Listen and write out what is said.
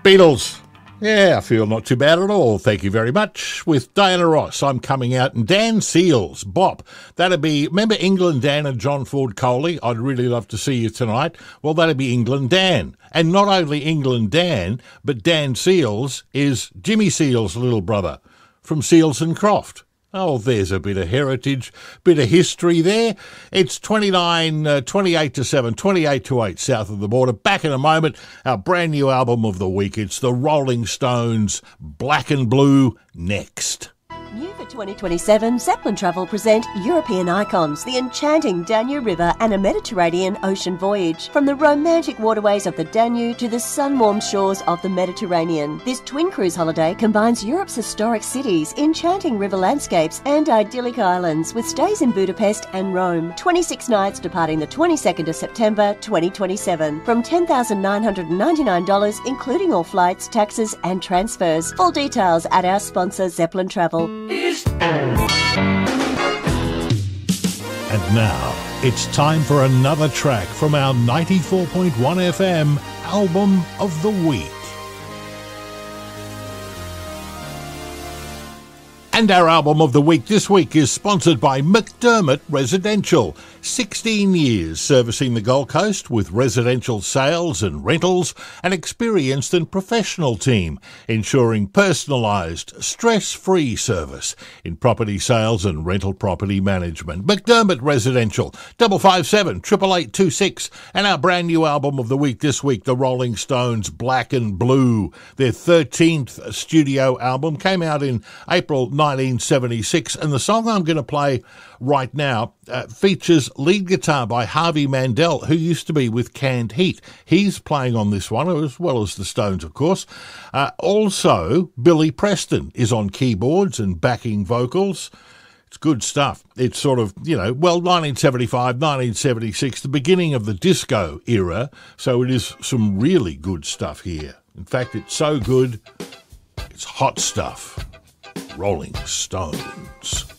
Beatles. Yeah, I feel not too bad at all, thank you very much. With Diana Ross, I'm coming out, and Dan Seals, Bop. That'd be, remember England Dan and John Ford Coley? I'd really love to see you tonight. Well, that'd be England Dan. And not only England Dan, but Dan Seals is Jimmy Seals' little brother from Seals and Croft. Oh, there's a bit of heritage, bit of history there. It's 28 to 7, 28 to 8 south of the border. Back in a moment, our brand new album of the week. It's the Rolling Stones, Black and Blue, next. New for 2027, Zeppelin Travel present European Icons, the enchanting Danube River and a Mediterranean ocean voyage. From the romantic waterways of the Danube to the sun-warmed shores of the Mediterranean. This twin cruise holiday combines Europe's historic cities, enchanting river landscapes and idyllic islands with stays in Budapest and Rome. 26 nights departing the 22nd of September 2027 from $10,999 including all flights, taxes and transfers. Full details at our sponsor Zeppelin Travel. And now, it's time for another track from our 94.1 FM Album of the Week. And our album of the week this week is sponsored by McDermott Residential. 16 years servicing the Gold Coast with residential sales and rentals, an experienced and professional team ensuring personalised, stress-free service in property sales and rental property management. McDermott Residential, 557 8826, and our brand new album of the week this week, the Rolling Stones, Black and Blue. Their 13th studio album came out in April 1976, and the song I'm going to play right now features lead guitar by Harvey Mandel, who used to be with Canned Heat. He's playing on this one, as well as the Stones, of course. Also, Billy Preston is on keyboards and backing vocals. It's good stuff. It's sort of, 1975, 1976, the beginning of the disco era, so it is some really good stuff here. In fact, it's so good, it's hot stuff. Rolling Stones.